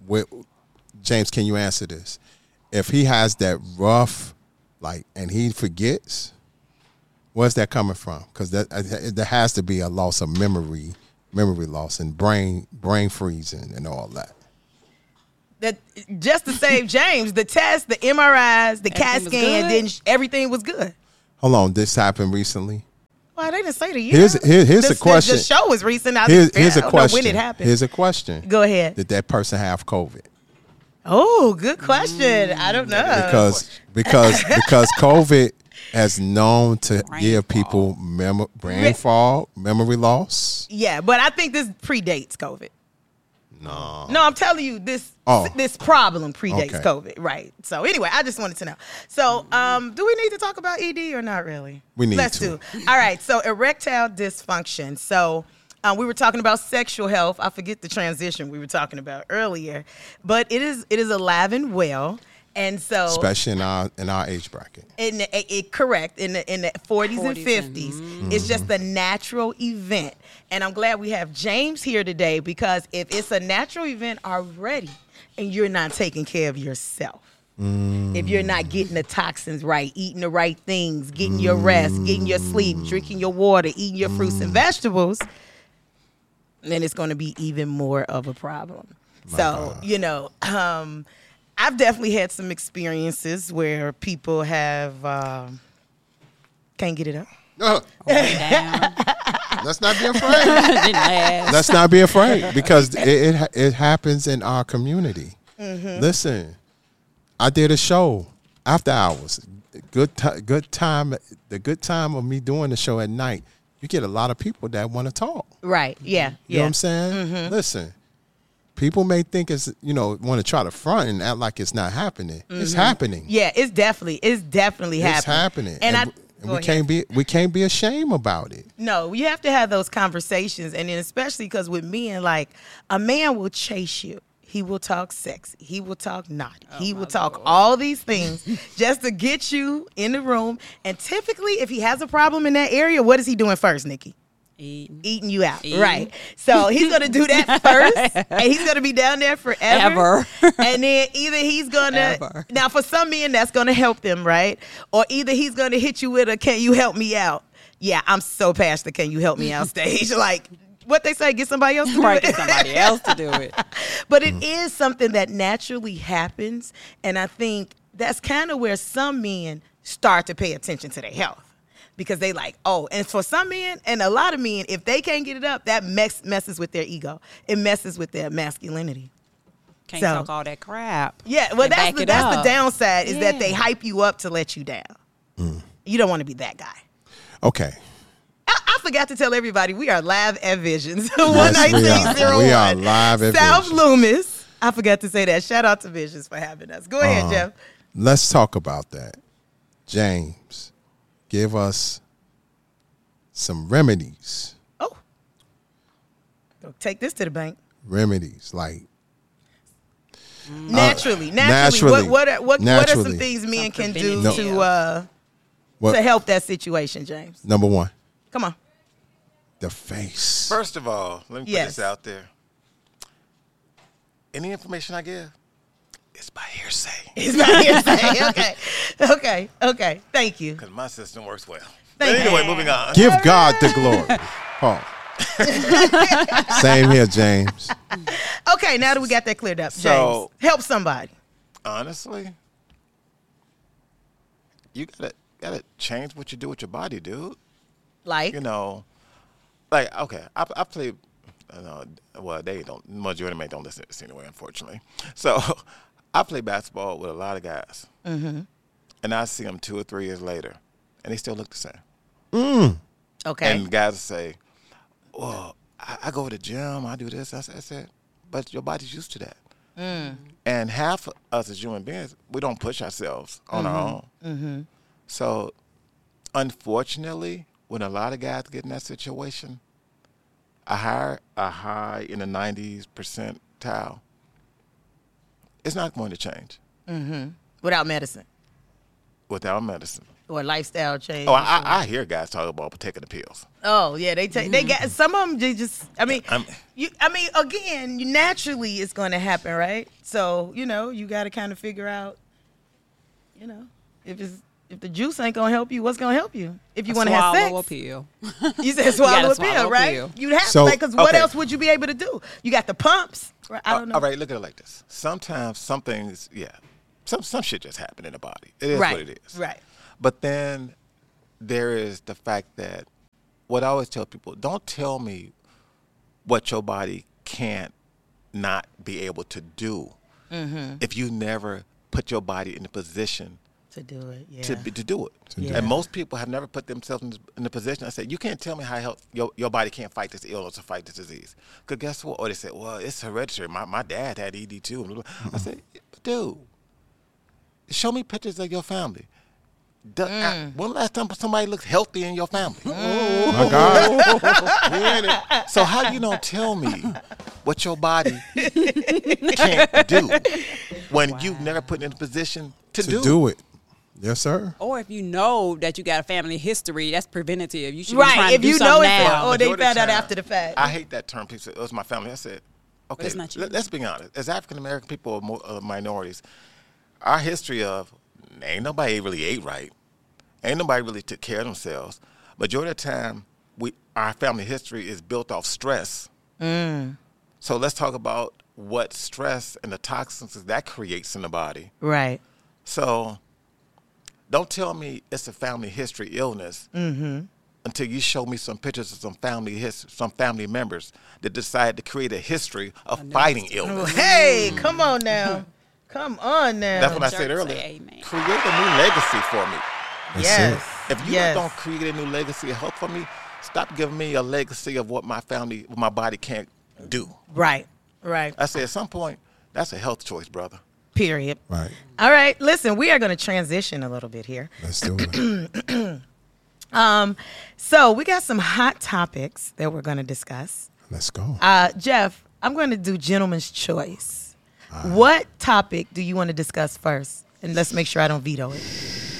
James, can you answer this? If he has that rough, like, and he forgets, where's that coming from? Because that uh, there has to be a loss of memory. Memory loss and brain brain freezing and all that. That just to save James, the test, the M R Is, the CAT scan, then everything was good. Hold on, this happened recently. Well, they didn't say the year. Here's here, here's the, a question. The, the show was recent. I here's here's I a don't question. know when it happened. Here's a question. Go ahead. Did that person have COVID? Oh, good question. Mm, I don't know because because because COVID has known to brain give fall. people mem- brain fog, memory loss. Yeah, but I think this predates COVID. No. No, I'm telling you, this oh. this problem predates okay. COVID. Right. So anyway, I just wanted to know. So um, do we need to talk about E D or not really? We need Let's to. do. All right. So erectile dysfunction. So um, we were talking about sexual health. I forget the transition we were talking about earlier. But it is it is alive and well. And so, especially in our in our age bracket, in the, it, it correct in the in the forties and fifties, mm-hmm. it's just a natural event. And I'm glad we have James here today because if it's a natural event already, and you're not taking care of yourself, mm. if you're not getting the toxins right, eating the right things, getting mm. your rest, getting your sleep, drinking your water, eating your fruits mm. and vegetables, then it's going to be even more of a problem. My so God. you know. Um, I've definitely had some experiences where people have um, can't get it up. Uh, Let's not be afraid. Let's not be afraid because it, it it happens in our community. Mm-hmm. Listen, I did a show after hours. Good t- good time. The good time of me doing the show at night. You get a lot of people that want to talk. Right. Yeah. You yeah. know what I'm saying? Mm-hmm. Listen. People may think it's, you know, want to try to front and act like it's not happening. Mm-hmm. It's happening. Yeah, it's definitely, it's definitely it's happening. happening. And, and, I, and we ahead. can't be, we can't be ashamed about it. No, you have to have those conversations, and then especially because with men, like a man will chase you. He will talk sexy. He will talk naughty. Oh he will talk Lord. all these things just to get you in the room. And typically, if he has a problem in that area, what is he doing first, Nikki? Eating. Eating you out. Eating. Right. So he's going to do that first, and he's going to be down there forever. Ever. And then either he's going to, now for some men, that's going to help them, right? Or either he's going to hit you with a, can you help me out? Yeah, I'm so past the can you help me out stage. Like, what they say, get somebody else to do right, it. Get somebody else to do it. But it is something that naturally happens, and I think that's kind of where some men start to pay attention to their health. Because they like, oh, and for some men and a lot of men, if they can't get it up, that mess, messes with their ego. It messes with their masculinity. Can't so, talk all that crap. Yeah, well, that's the, that's the downside is yeah. that they hype you up to let you down. Mm. You don't want to be that guy. Okay. I, I forgot to tell everybody, we are live at Visions. Yes, we are. We are live at South Visions. Loomis. I forgot to say that. Shout out to Visions for having us. Go ahead, uh, Jeff. Let's talk about that. James. Give us some remedies. Oh. Go take this to the bank. Remedies, like. Naturally. Uh, naturally. naturally. What, what, are, what, naturally. what are some things men can do no. to uh, to help that situation, James? Number one. Come on. The face. First of all, let me yes. put this out there. Any information I give, it's by hearsay. It's by hearsay. Okay. Okay. Okay. Thank you. Because my system works well. Thank but anyway, you. moving on. Give God the glory. Paul. Same here, James. Okay, now that we got that cleared up, James, so, help somebody. Honestly, you gotta gotta change what you do with your body, dude. Like, you know, like okay, I, I play. Uh, well, they don't. Majority of them don't listen to this anyway, unfortunately. So, I play basketball with a lot of guys, mm-hmm. and I see them two or three years later, and they still look the same. Mm. Okay. And guys say, "Well, I, I go to the gym, I do this." I said, I said, "But your body's used to that." Mm. And half of us as human beings, we don't push ourselves on mm-hmm. our own. Mm-hmm. So, unfortunately, when a lot of guys get in that situation, a high, a high in the nineties percentile, it's not going to change. Mm-hmm. Without medicine. Without medicine. Or lifestyle change. Oh, I, I hear guys talk about taking the pills. Oh yeah, they take. They got some of them. They just. I mean, I'm, you. I mean, again, naturally, it's going to happen, right? So you know, you got to kind of figure out. You know, if it's if the juice ain't gonna help you, what's gonna help you? If you want to have sex, swallow a pill. You said swallow a swallow pill, a right? pill. You have So- to, because what Okay. else would you be able to do? You got the pumps. Right? I don't know. All right, look at it like this. Sometimes some things, yeah, some some shit just happen in the body. It is right. what it is. Right. But then there is the fact that what I always tell people, don't tell me what your body can't not be able to do Mm-hmm. if you never put your body in the position To do it. Yeah. to be, to do it. Yeah. And most people have never put themselves in, in the position. I said, you can't tell me how health, your, your body can't fight this illness or fight this disease. Because guess what? Or they said, well, it's hereditary. My, my dad had E D too. Mm-hmm. I said, dude, show me pictures of your family. Do, Mm. I, when last time somebody looked healthy in your family? Mm. My God. We in it. So how you don't tell me what your body can't do when Wow. you've never put in a position to, To do, do it. Yes, sir. Or if you know that you got a family history, that's preventative. You should be Right. trying If to do you something know it's now. or they Majority of found the out time, after the fact. I hate that term. People say, "Oh, it's my family." I said, "Okay, it's not you. let, us be honest. As African American people or mo- uh, minorities, our history of ain't nobody really ate right, ain't nobody really took care of themselves. Majority of the time, we our family history is built off stress. Mm. So let's talk about what stress and the toxins that creates in the body. Right. So don't tell me it's a family history illness Mm-hmm. until you show me some pictures of some family his, some family members that decided to create a history of fighting illness. Hey, come on now. Come on now. That's what I Church said say earlier. amen. Create a new legacy for me. That's yes. If you yes. don't create a new legacy of hope for me, stop giving me a legacy of what my family, what my body can't do. Right. Right. I said at some point, that's a health choice, brother. Period. Right. All right. Listen, we are going to transition a little bit here. Let's do it. Um, so we got some hot topics that we're going to discuss. Let's go. Uh, Jeff, I'm going to do gentleman's choice. What topic do you want to discuss first? And let's make sure I don't veto it.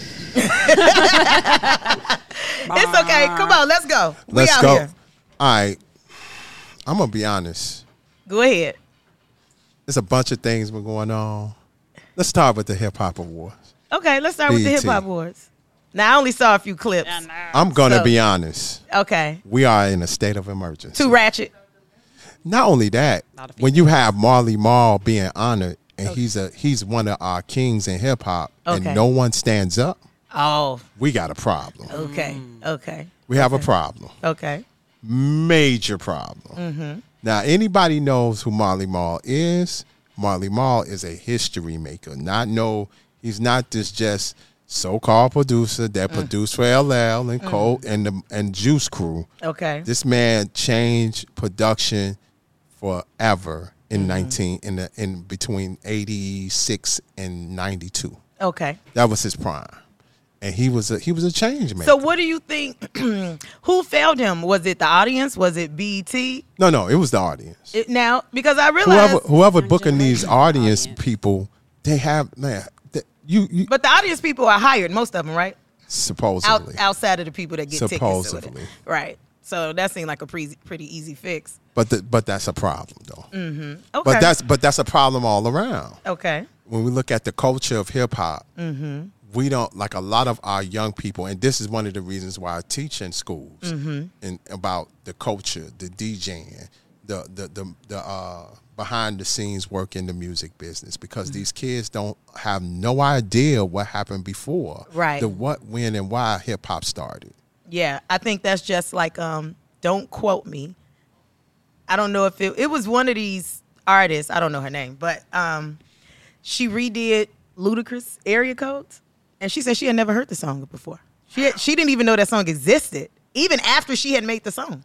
It's okay. Come on, let's go. We Let's out go. here. All right. I'm going to be honest. Go ahead. There's a bunch of things been going on. Let's start with the Hip Hop Awards. Okay, let's start with the B E Hip T. Hop Awards. Now, I only saw a few clips. I'm going to So- be honest. Okay. We are in a state of emergency. Too ratchet. Not only that, Lot of when you have Marley Marl being honored, and he's a he's one of our kings in hip hop, Okay. and no one stands up, Oh, we got a problem. okay. Okay. We have a problem. Okay. Major problem. Mm-hmm. Now, anybody knows who Marley Marl is. Marley Marl is a history maker. Not no, he's not this just so-called producer that produced for L L and Cole and the and Juice Crew. Okay. This man changed production forever in nineteen in the in between eighty-six and ninety-two. Okay. That was his prime, and he was a he was a change maker. So what do you think, who failed him? Was it the audience? Was it B E T? no, no, it was the audience. It, now, because I realized, Whoever whoever booking these Generation audience audience. people, they have man. th- You, you but the audience people are hired, most of them, right? Out, supposedly, outside of the people that get tickets. or Supposedly. whatever. Right. So that seemed like a pretty, pretty easy fix. but the, but that's a problem though. Okay. But that's but that's a problem all around. okay. When we look at the culture of hip hop, Mm-hmm. we don't like a lot of our young people, and this is one of the reasons why I teach in schools Mm-hmm. and about the culture, the DJing, the the the, the uh, behind the scenes work in the music business, because Mm-hmm. these kids don't have no idea what happened before, Right. The what, when, and why hip hop started. Yeah, I think that's just like um, don't quote me. I don't know if it, it was one of these artists. I don't know her name, but um, she redid Ludacris Area Codes, and she said she had never heard the song before. She had, she didn't even know that song existed, even after she had made the song.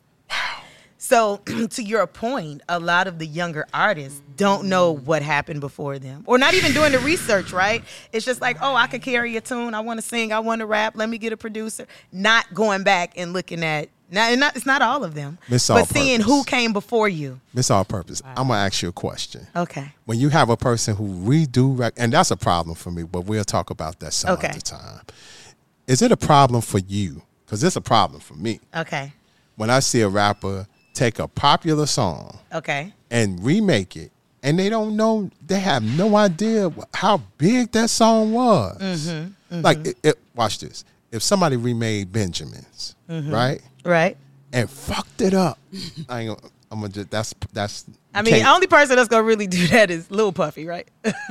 So to your point, a lot of the younger artists don't know what happened before them, or not even doing the research, right? It's just like, oh, I could carry a tune. I want to sing. I want to rap. Let me get a producer. Not going back and looking at, not, not it's not all of them, Miss but All seeing Purpose. who came before you. Miss All Purpose, I'm going to ask you a question. Okay. When you have a person who redo, rec- and that's a problem for me, but we'll talk about that some Okay. other time. Is it a problem for you? Because it's a problem for me. Okay. When I see a rapper take a popular song Okay. and remake it, and they don't know, they have no idea how big that song was. Mm-hmm, mm-hmm. Like, it, it, watch this. If somebody remade Benjamin's, Mm-hmm. right? Right. And fucked it up, I ain't gonna, I'm gonna just, that's, that's. I you mean, can't- the only person that's gonna really do that is Lil Puffy, right?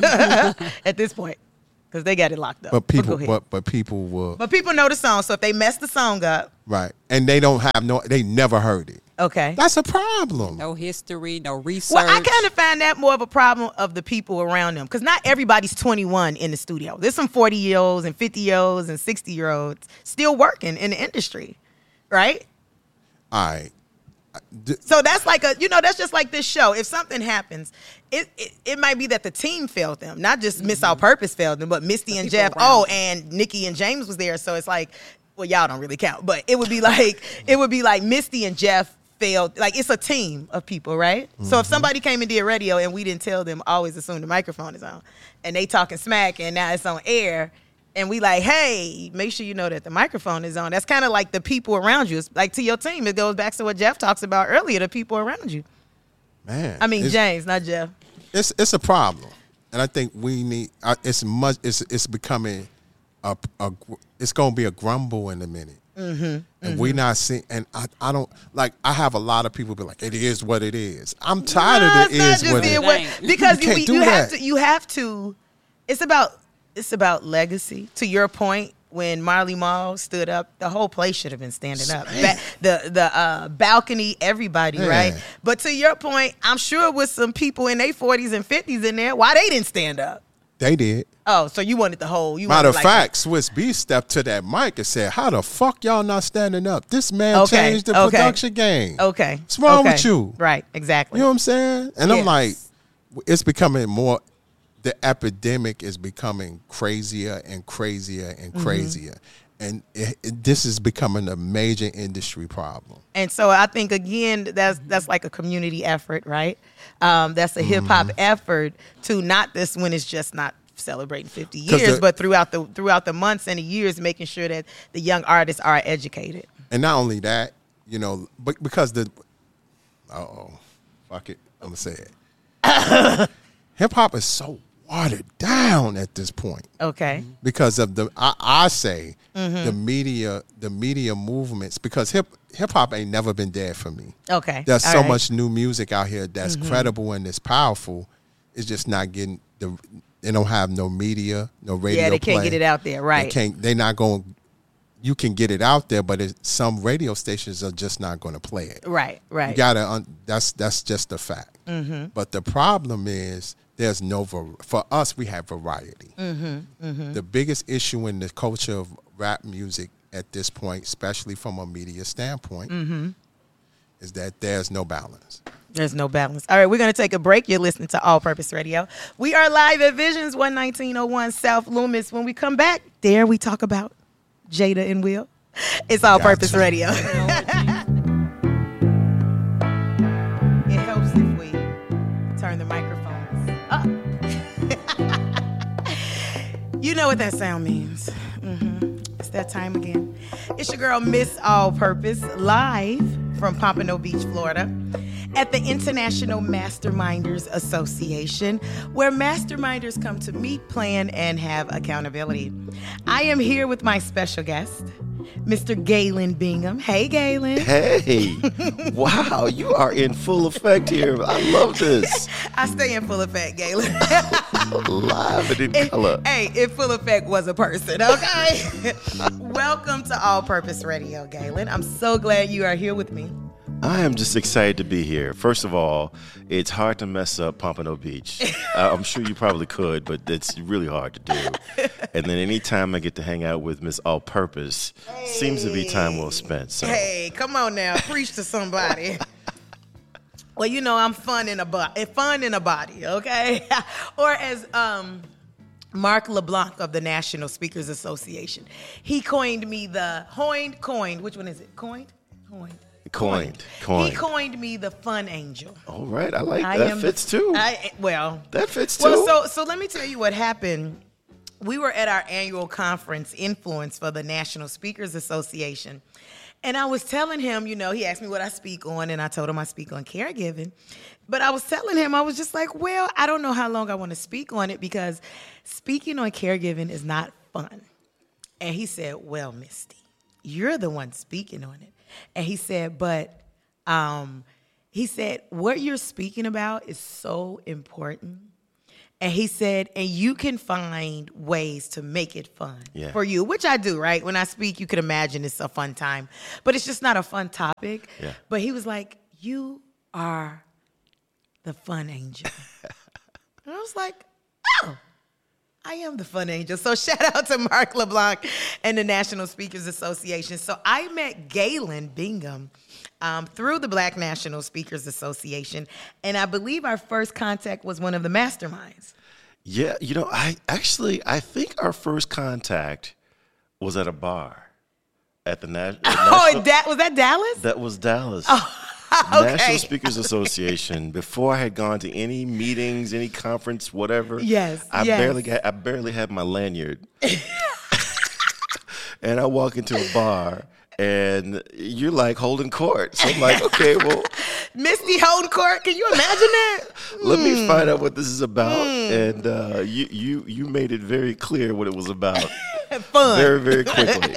At this point, because they got it locked up. But people, go ahead. but, but people will, But people know the song, so if they mess the song up, right? And they don't have no, they never heard it. okay. That's a problem. No history, no research. Well, I kind of find that more of a problem of the people around them, because not everybody's twenty-one in the studio. There's some forty-year-olds and fifty-year-olds and sixty-year-olds still working in the industry, right? All right. D- So that's like a, you know, that's just like this show. If something happens, it it, it might be that the team failed them, not just Miss All Purpose failed them, but Misty and people Jeff. around Oh, them. and Nikki and James was there. So it's like, well, y'all don't really count, but it would be like, it would be like Misty and Jeff failed. Like, it's a team of people, right? So if somebody came and did radio and we didn't tell them, always assume the microphone is on, and they talking smack and now it's on air, and we like, hey, make sure you know that the microphone is on. That's kind of like the people around you. It's like to your team, it goes back to what Jeff talks about earlier, the people around you. Man. I mean, it's, James, not Jeff. it's it's a problem, and I think we need. Uh, it's much. It's it's becoming a, a gr- it's gonna be a grumble in a minute. Mm-hmm, and we not seeing. And I, I don't like. I have a lot of people be like, it is what it is. I'm tired No, of it's it not is just what being it what- is. because You you, can't you, do have that. to. You have to. It's about. It's about legacy. To your point, when Marley Marl stood up, the whole place should have been standing up. Ba- the the uh, balcony, everybody, Man. right? But to your point, I'm sure with some people in their forties and fifties in there, why they didn't stand up? They did. Oh, so you wanted the whole. You Matter wanted of like, fact, Swiss B stepped to that mic and said, "How the fuck y'all not standing up? This man Okay, changed the okay. production game. Okay, What's wrong okay. with you? Right, exactly. You know what I'm saying?" And Yes. I'm like, it's becoming more. The epidemic is becoming crazier and crazier and Mm-hmm. crazier, and it, it, this is becoming a major industry problem. And so I think again that's that's like a community effort, right? Um, that's a hip hop Mm-hmm. effort to not this when it's just not celebrating fifty 'Cause years, the- but throughout the throughout the months and the years, making sure that the young artists are educated. And not only that, you know, but because the, uh oh, fuck it, I'm gonna say it. Hip hop is so watered down at this point. Okay. Because of the, I, I say Mm-hmm. the media, the media movements. Because hip hip hop ain't never been dead for me. Okay. There's All so right. much new music out here that's Mm-hmm. credible and it's powerful. It's just not getting the. They don't have no media, no radio. Yeah, they can't play. get it out there, right? They can't. They're not going. You can get it out there, but it, some radio stations are just not going to play it. Right, right. You gotta. Un, that's that's just a fact. Mm-hmm. But the problem is there's no var- for us. We have variety. Mm-hmm, mm-hmm. The biggest issue in the culture of rap music at this point, especially from a media standpoint, Mm-hmm. is that there's no balance. There's no balance. All right, we're going to take a break. You're listening to All Purpose Radio. We are live at Visions one nineteen oh one South Loomis. When we come back, there we talk about Jada and Will. It's All Purpose Gotcha. Radio. It helps if we turn the microphones up. You know what that sound means. Mm-hmm. It's that time again. It's your girl, Miss All Purpose, live from Pompano Beach, Florida, at the International Masterminders Association, where masterminders come to meet, plan, and have accountability. I am here with my special guest, Mister Galen Bingham. Hey, Galen. Hey, wow, you are in full effect here. I love this. I stay in full effect, Galen. Live and in If- color. Hey, if full effect was a person, okay? Welcome to All Purpose Radio, Galen. I'm so glad you are here with me. I am just excited to be here. First of all, it's hard to mess up Pompano Beach. I'm sure you probably could, but it's really hard to do. And then anytime I get to hang out with Miss All Purpose, hey. seems to be time well spent. So. Hey, come on now, preach to somebody. Well, you know, I'm fun in a body, fun in a body, okay? Or as um, Mark LeBlanc of the National Speakers Association, he coined me the, coined, coined, which one is it? Coined? Coined. Coined. Coined. He coined me the fun angel. All right, I like I that. Fits the, too. I, well, that fits too. Well, so so let me tell you what happened. We were at our annual conference, Influence, for the National Speakers Association. And I was telling him, you know, he asked me what I speak on, and I told him I speak on caregiving. But I was telling him, I was just like, well, I don't know how long I want to speak on it because speaking on caregiving is not fun. And he said, well, Misty, you're the one speaking on it. And he said, but um, he said, what you're speaking about is so important. And he said, and you can find ways to make it fun yeah. for you, which I do, right? When I speak, you can imagine it's a fun time, but it's just not a fun topic. Yeah. But he was like, you are the fun angel. And I was like, oh, I am the fun angel. So shout out to Mark LeBlanc and the National Speakers Association. So I met Galen Bingham um, through the Black National Speakers Association. And I believe our first contact was one of the masterminds. Yeah, you know, I actually, I think our first contact was at a bar at the Na- Oh, National. that, was that Dallas? That was Dallas. Oh. Okay. National Speakers Association. Before I had gone to any meetings, any conference, whatever. Yes, I yes. barely got. I barely had my lanyard. And I walk into a bar, and you're like holding court. So I'm like, okay, well, Misty holding court. Can you imagine that? Let mm. me find out what this is about. Mm. And uh, you, you, you made it very clear what it was about. Fun. Very, very quickly.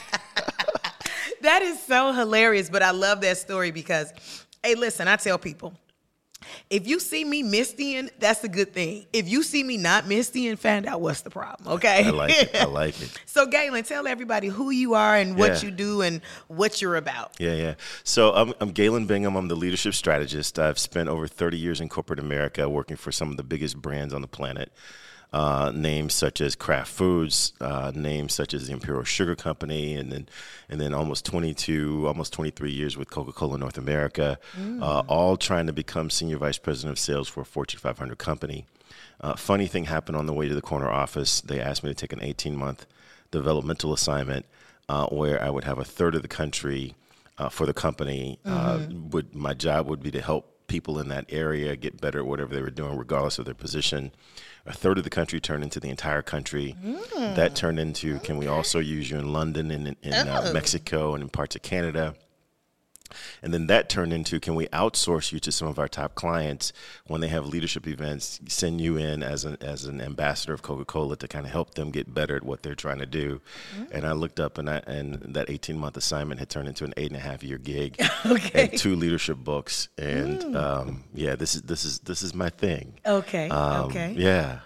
That is so hilarious, but I love that story because, hey, listen, I tell people, if you see me mistying, that's a good thing. If you see me not mistying, find out what's the problem, okay? I like it. I like it. So, Galen, tell everybody who you are and what yeah. you do and what you're about. Yeah, yeah. So I'm, I'm Galen Bingham. I'm the leadership strategist. I've spent over thirty years in corporate America working for some of the biggest brands on the planet. Uh, names such as Kraft Foods, uh, names such as the Imperial Sugar Company, and then and then almost twenty-two, almost twenty-three years with Coca-Cola North America, mm. uh, all trying to become senior vice president of sales for a Fortune five hundred company. Uh, funny thing happened on the way to the corner office. They asked me to take an eighteen-month developmental assignment uh, where I would have a third of the country uh, for the company. Mm-hmm. Uh, would my job would be to help people in that area get better at whatever they were doing, regardless of their position. A third of the country turned into the entire country. Mm. That turned into, can we also use you in London and in, in uh, Mexico and in parts of Canada? And then that turned into, can we outsource you to some of our top clients when they have leadership events, send you in as an as an ambassador of Coca-Cola to kind of help them get better at what they're trying to do. Mm-hmm. And I looked up, and I, and that eighteen-month assignment had turned into an eight and a half year gig okay. and two leadership books. And mm. um, yeah, this is this is this is my thing. Okay. Um, okay. Yeah.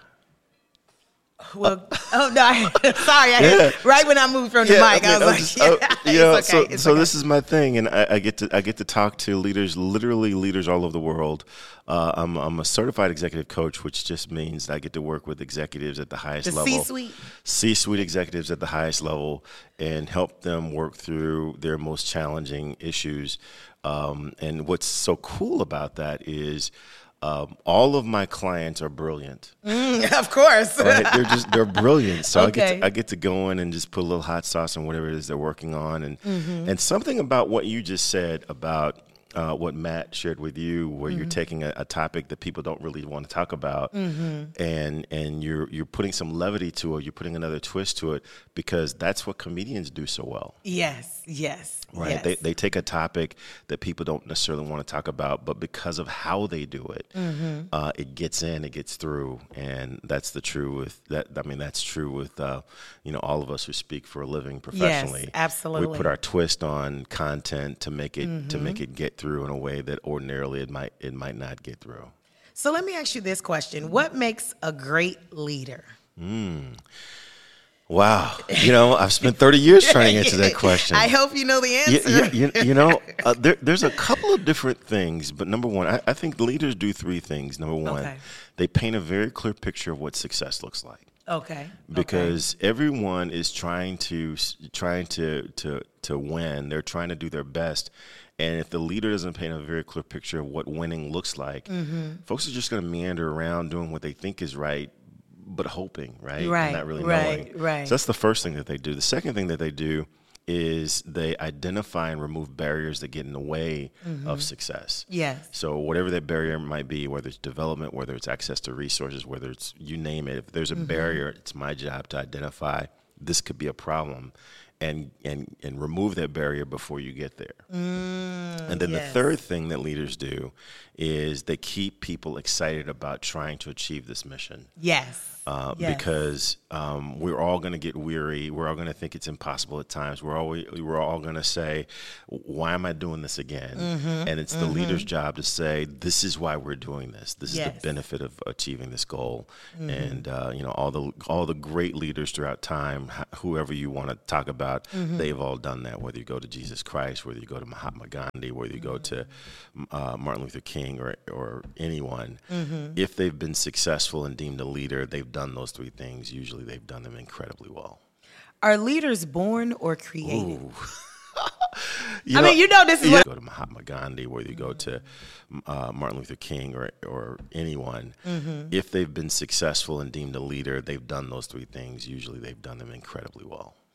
Well, oh no! I, sorry, I yeah. had, right when I moved from the yeah, mic, I, mean, I was I'm like, just, yeah, oh, you know, it's okay, so it's so okay. This is my thing, and I, I get to I get to talk to leaders, literally leaders all over the world. Uh, I'm I'm a certified executive coach, which just means I get to work with executives at the highest the level, C-suite, C-suite executives at the highest level, and help them work through their most challenging issues. Um, and what's so cool about that is. Um, all of my clients are brilliant. Mm, of course, right? They're just they're brilliant. So okay. I get to, I get to go in and just put a little hot sauce on whatever it is they're working on, and mm-hmm. and something about what you just said about uh, what Matt shared with you, where mm-hmm. you're taking a, a topic that people don't really want to talk about, mm-hmm. and and you're you're putting some levity to it, you're putting another twist to it, because that's what comedians do so well. Yes, yes. Right. Yes. They they take a topic that people don't necessarily want to talk about, but because of how they do it, mm-hmm. uh, it gets in, it gets through, and that's the true with that. I mean, that's true with uh, you know, all of us who speak for a living professionally. Yes, absolutely. We put our twist on content to make it mm-hmm. to make it get through in a way that ordinarily it might it might not get through. So let me ask you this question: what makes a great leader? Mm. Wow. You know, I've spent thirty years trying to answer that question. I hope you know the answer. You, you, you, you know, uh, there, there's a couple of different things, but number one, I, I think leaders do three things. Number one, okay. they paint a very clear picture of what success looks like. Okay. Because okay. everyone is trying to trying to to to win. They're trying to do their best. And if the leader doesn't paint a very clear picture of what winning looks like, mm-hmm. folks are just going to meander around doing what they think is right, but hoping, right? Right, and not really right, knowing. right. So that's the first thing that they do. The second thing that they do is they identify and remove barriers that get in the way mm-hmm. of success. Yes. So whatever that barrier might be, whether it's development, whether it's access to resources, whether it's you name it, if there's a mm-hmm. barrier, it's my job to identify this could be a problem and and and remove that barrier before you get there. Mm, and then yes. the third thing that leaders do is they keep people excited about trying to achieve this mission. Yes. Uh, yes. Because um, we're all going to get weary. We're all going to think it's impossible at times. We're all we're all going to say, "Why am I doing this again?" Mm-hmm. And it's the mm-hmm. leader's job to say, "This is why we're doing this. This yes. is the benefit of achieving this goal." Mm-hmm. And uh, you know, all the all the great leaders throughout time, whoever you want to talk about, mm-hmm. they've all done that. Whether you go to Jesus Christ, whether you go to Mahatma Gandhi, whether you go to uh, Martin Luther King, or or anyone, mm-hmm. if they've been successful and deemed a leader, they've done those three things. Usually they've done them incredibly well. Are leaders born or created? I know, mean, you know, this is you what. Go to Mahatma Gandhi, whether you go to uh, Martin Luther King or, or anyone, mm-hmm. if they've been successful and deemed a leader, they've done those three things. Usually they've done them incredibly well.